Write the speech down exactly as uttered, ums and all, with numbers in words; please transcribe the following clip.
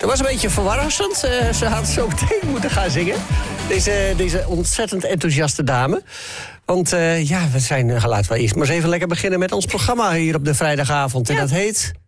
Dat was een beetje verrassend. Uh, ze had zo meteen moeten gaan zingen. Deze, deze ontzettend enthousiaste dame. Want uh, ja, we zijn, uh, laten we eerst maar eens even lekker beginnen met ons programma hier op de vrijdagavond. En ja. dat heet...